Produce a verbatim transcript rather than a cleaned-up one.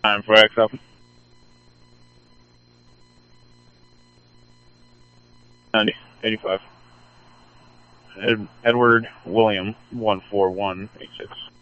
Time for X Alpha. ninety, eighty-five. Ed, Edward William one four one eight six.